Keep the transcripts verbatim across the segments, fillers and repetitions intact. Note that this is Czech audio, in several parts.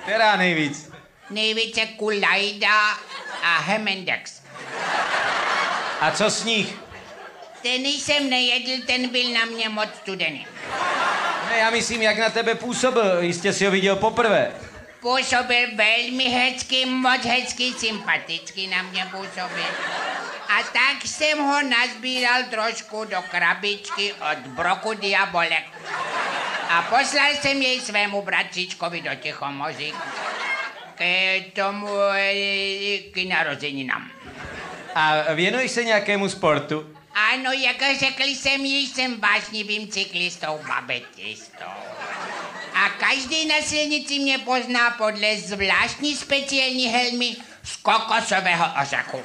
Která nejvíc? Nejvíce Kulajda a Hemendex. A co sníh? Ten jsem nejedl, ten byl na mě moc studený. Ne, já myslím, jak na tebe působil. Jistě si ho viděl poprvé. Působil velmi hezky, moc hezky, sympaticky na mě působil. A tak jsem ho nazbíral trošku do krabičky od broku Diabolek. A poslal jsem jej svému bratříčkovi do Tichomoří k tomu, k narozeninám. A věnuješ se nějakému sportu? Ano, jak řekl jsem, již jsem vášnivým cyklistou, babetistou. A každý na silnici mě pozná podle zvláštní speciální helmy z kokosového ořechu.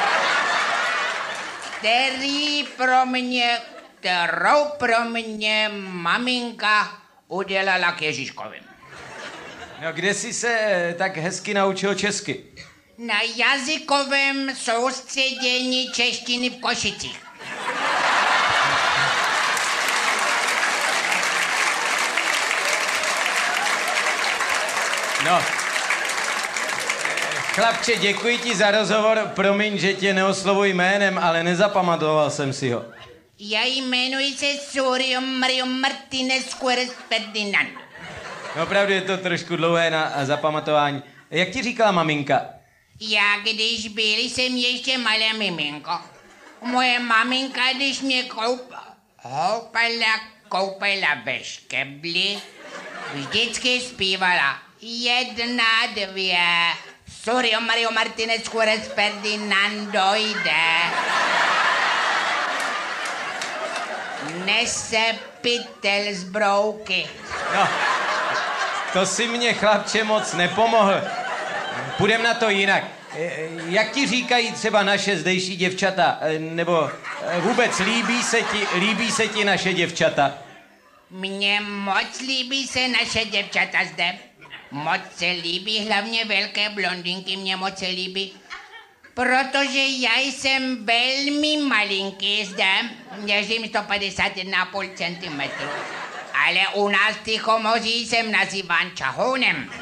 Který pro mě, kterou pro mě maminka udělala k Ježíškovi. No, kde jsi se tak hezky naučil česky? Na jazykovém soustředění češtiny v Košicích. No. Chlapče, děkuji ti za rozhovor. Promiň, že tě neoslovuji jménem, ale nezapamatoval jsem si ho. Já jmenuji se Surio Mario Martinez Juárez Ferdinand. No, opravdu je to trošku dlouhé na zapamatování. Jak ti říkala maminka? Já, když byl jsem ještě malé miminko. Moje maminka, když mě koup, houpala, koupala ve škebli, vždycky zpívala jedna, dvě, Surio Mario Martinez Juárez Ferdinand dojde. Nese pytel z brouky. No, to si mě, chlapče, moc nepomohl. Půjdem na to jinak. Jak ti říkají třeba naše zdejší děvčata? Nebo vůbec líbí se ti, líbí se ti naše děvčata? Mně moc líbí se naše děvčata zde. Moc se líbí, hlavně velké blondinky mě moc se líbí. Protože já jsem velmi malinký zde, měřím sto padesát jedna celá pět centimetru. Ale u nás v Tichomoří jsem nazýván čahounem.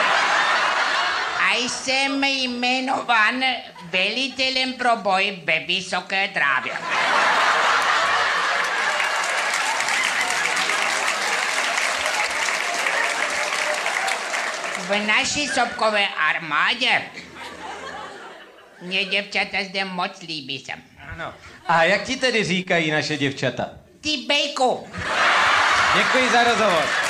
A jsem jmenován velitelem pro boj ve vysoké trávě. V naší sopkové armádě mě děvčata zde moc líbí se. Ano. A jak ti tedy říkají naše děvčata? Ty bejku. Děkuji za rozhovor.